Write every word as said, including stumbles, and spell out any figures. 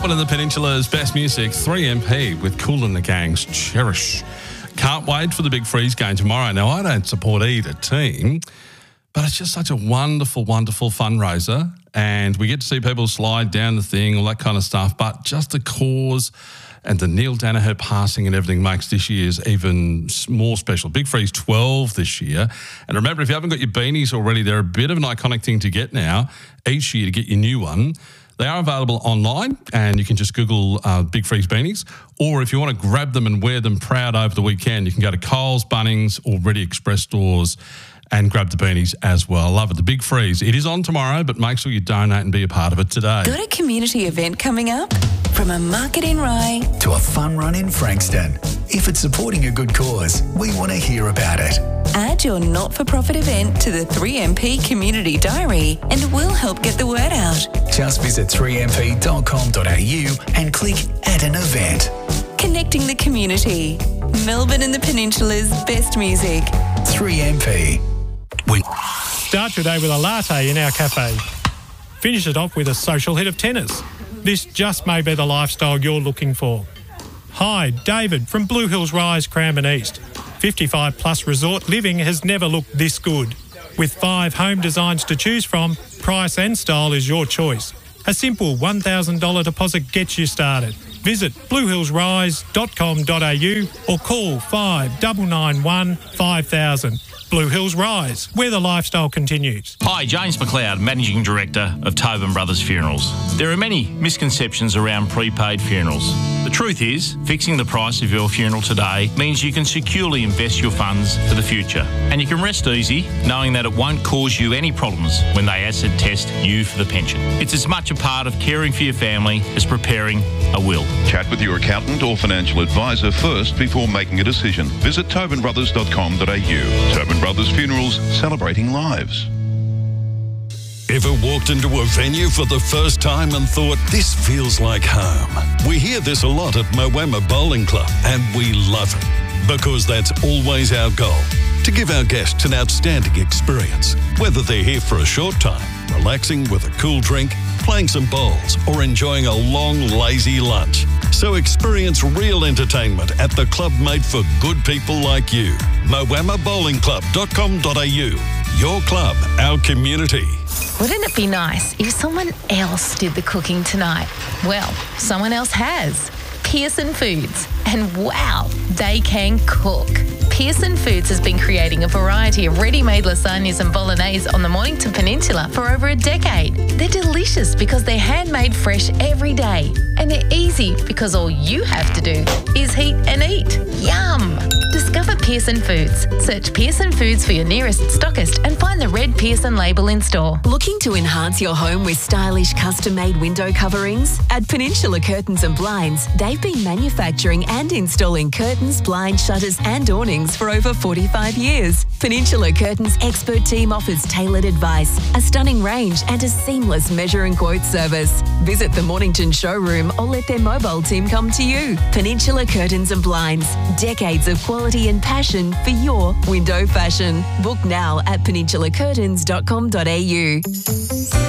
Melbourne and the Peninsula's best music, three M P with Kool and the Gang's Cherish. Can't wait for the big freeze game tomorrow. Now, I don't support either team, but it's just such a wonderful, wonderful fundraiser, and we get to see people slide down the thing, all that kind of stuff, but just the cause and the Neil Danaher passing and everything makes this year's even more special. Big Freeze twelve this year. And remember, if you haven't got your beanies already, they're a bit of an iconic thing to get now each year to get your new one. They are available online, and you can just Google uh, Big Freeze beanies. Or if you want to grab them and wear them proud over the weekend, you can go to Coles, Bunnings, or Ready Express stores and grab the beanies as well. I love it. The Big Freeze. It is on tomorrow, but make sure you donate and be a part of it today. Got a community event coming up? From a market in Rye to a fun run in Frankston. If it's supporting a good cause, we want to hear about it. Add your not-for-profit event to the three M P Community Diary and we'll help get the word out. Just visit three m p dot com dot a u and click Add an Event. Connecting the community. Melbourne and the Peninsula's best music. three M P. We start your day with a latte in our cafe. Finish it off with a social hit of tennis. This just may be the lifestyle you're looking for. Hi, David from Blue Hills Rise, Cranbourne East. fifty-five plus resort living has never looked this good. With five home designs to choose from, price and style is your choice. A simple one thousand dollars deposit gets you started. Visit blue hills rise dot com dot a u or call five nine nine one five thousand. Blue Hills Rise, where the lifestyle continues. Hi, James McLeod, Managing Director of Tobin Brothers Funerals. There are many misconceptions around prepaid funerals. The truth is, fixing the price of your funeral today means you can securely invest your funds for the future. And you can rest easy knowing that it won't cause you any problems when they acid test you for the pension. It's as much a part of caring for your family as preparing a will. Chat with your accountant or financial advisor first before making a decision. Visit tobin brothers dot com dot a u. Tobin Brothers Funerals, celebrating lives. Ever walked into a venue for the first time and thought, this feels like home? We hear this a lot at Moama Bowling Club, and we love it because that's always our goal, to give our guests an outstanding experience, whether they're here for a short time, relaxing with a cool drink, playing some bowls, or enjoying a long, lazy lunch. So experience real entertainment at the club made for good people like you. moama bowling club dot com dot a u. Your club, our community. Wouldn't it be nice if someone else did the cooking tonight? Well, someone else has. Pearson Foods. And wow, they can cook. Pearson Foods has been creating a variety of ready-made lasagnas and bolognese on the Mornington Peninsula for over a decade. They're delicious because they're handmade fresh every day. And they're easy because all you have to do is heat and eat. Yum! Discover Pearson Foods. Search Pearson Foods for your nearest stockist and find the red Pearson label in store. Looking to enhance your home with stylish custom-made window coverings? At Peninsula Curtains and Blinds, they've been manufacturing and installing curtains, blinds, shutters and awnings for over forty-five years. Peninsula Curtains' expert team offers tailored advice, a stunning range and a seamless measure and quote service. Visit the Mornington showroom or let their mobile team come to you. Peninsula Curtains and Blinds. Decades of quality and passion for your window fashion. Book now at peninsula curtains dot com dot a u.